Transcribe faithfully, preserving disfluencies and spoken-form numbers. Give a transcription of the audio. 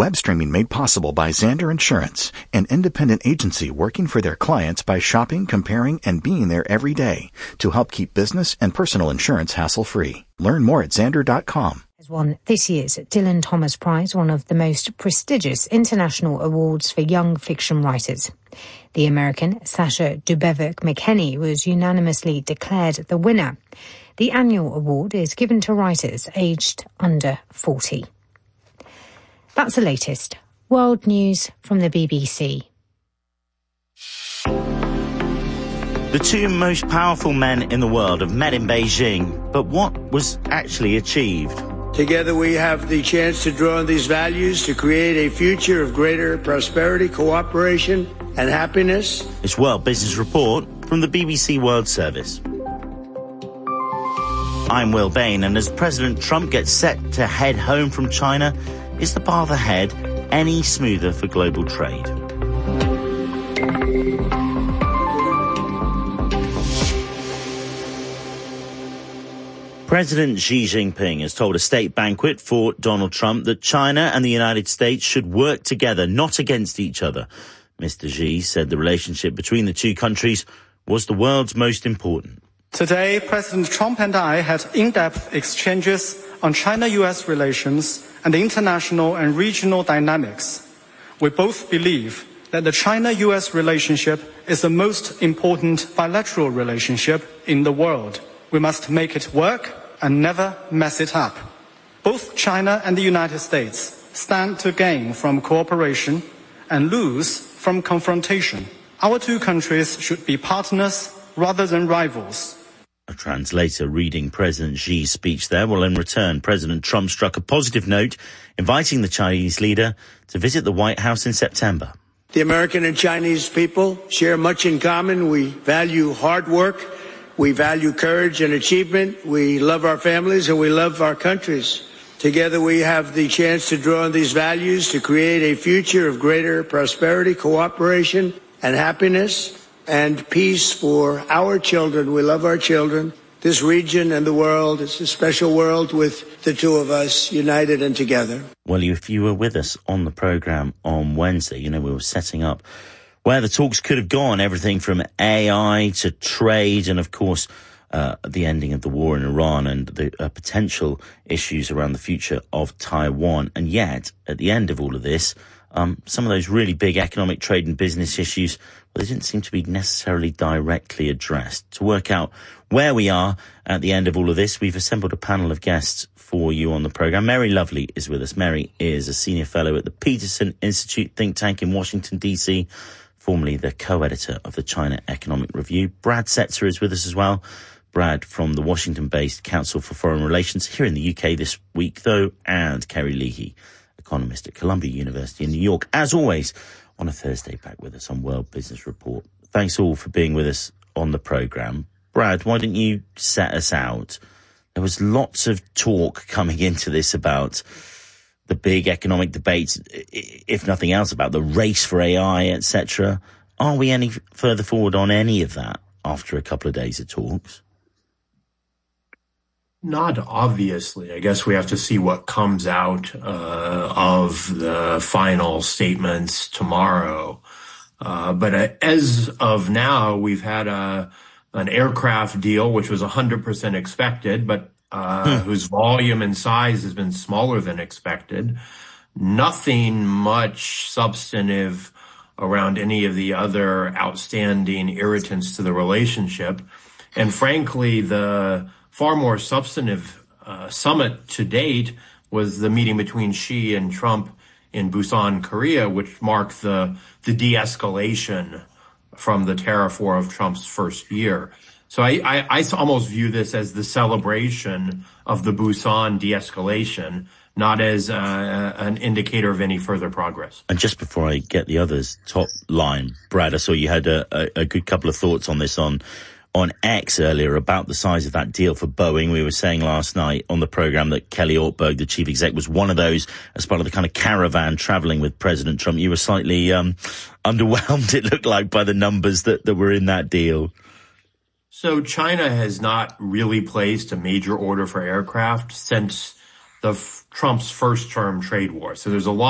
Web streaming made possible by Xander Insurance, an independent agency working for their clients by shopping, comparing, and being there every day to help keep business and personal insurance hassle-free. Learn more at xander dot com. Has won this year's Dylan Thomas Prize, one of the most prestigious international awards for young fiction writers. The American Sasha Dubevik McKenney was unanimously declared the winner. The annual award is given to writers aged under forty. That's the latest. World news from the B B C. The two most powerful men in the world have met in Beijing, but what was actually achieved? Together we have the chance to draw on these values to create a future of greater prosperity, cooperation, and happiness. It's World Business Report from the B B C World Service. I'm Will Bain, and as President Trump gets set to head home from China, is the path ahead any smoother for global trade? President Xi Jinping has told a state banquet for Donald Trump that China and the United States should work together, not against each other. Mister Xi said the relationship between the two countries was the world's most important. Today, President Trump and I had in-depth exchanges on China-U S relations and international and regional dynamics. We both believe that the China-U S relationship is the most important bilateral relationship in the world. We must make it work and never mess it up. Both China and the United States stand to gain from cooperation and lose from confrontation. Our two countries should be partners rather than rivals. A translator reading President Xi's speech there. Well, in return, President Trump struck a positive note, inviting the Chinese leader to visit the White House in September. The American and Chinese people share much in common. We value hard work. We value courage and achievement. We love our families and we love our countries. Together we have the chance to draw on these values to create a future of greater prosperity, cooperation, and happiness, and peace for our children. We love our children. This region and the world, it's a special world with the two of us united and together. Well, if you were with us on the programme on Wednesday, you know, we were setting up where the talks could have gone, everything from A I to trade and, of course, uh, the ending of the war in Iran and the uh, potential issues around the future of Taiwan. And yet, at the end of all of this, um, some of those really big economic, trade and business issues, well, they didn't seem to be necessarily directly addressed. To work out where we are at the end of all of this, we've assembled a panel of guests for you on the programme. Mary Lovely is with us. Mary is a senior fellow at the Peterson Institute think tank in Washington, D C, formerly the co-editor of the China Economic Review. Brad Setzer is with us as well. Brad from the Washington-based Council for Foreign Relations here in the U K this week, though, and Kerry Leahy, economist at Columbia University in New York, as always, on a Thursday back with us on World Business Report. Thanks all for being with us on the programme. Brad, why don't you set us out? There was lots of talk coming into this about the big economic debates, if nothing else, about the race for A I, et cetera. Are we any further forward on any of that after a couple of days of talks? Not obviously. I guess we have to see what comes out uh, of the final statements tomorrow. Uh, but uh, as of now, we've had a an aircraft deal, which was one hundred percent expected, but Uh, hmm. whose volume and size has been smaller than expected. Nothing much substantive around any of the other outstanding irritants to the relationship. And frankly, the far more substantive uh, summit to date was the meeting between Xi and Trump in Busan, Korea, which marked the, the de-escalation from the tariff war of Trump's first year. So I, I, I almost view this as the celebration of the Busan de-escalation, not as uh, an indicator of any further progress. And just before I get the others, top line, Brad, I saw you had a, a, a good couple of thoughts on this on on X earlier about the size of that deal for Boeing. We were saying last night on the programme that Kelly Ortberg, the chief exec, was one of those as part of the kind of caravan travelling with President Trump. You were slightly um, underwhelmed, it looked like, by the numbers that, that were in that deal. So China has not really placed a major order for aircraft since the Trump's first term trade war. So there's a lot